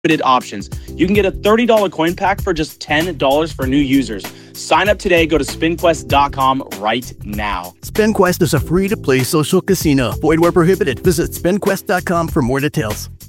options. You can get a $30 coin pack for just $10 for new users. Sign up today. Go to spinquest.com right now. SpinQuest is a free-to-play social casino. Void where prohibited. Visit spinquest.com for more details.